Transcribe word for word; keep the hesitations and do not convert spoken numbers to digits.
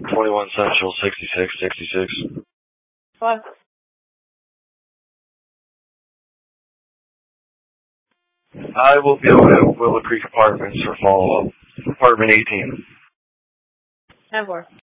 twenty-one Central, sixty-six sixty-six. What? I will be over at Willow Creek Apartments for follow-up. Apartment eighteen. ten four.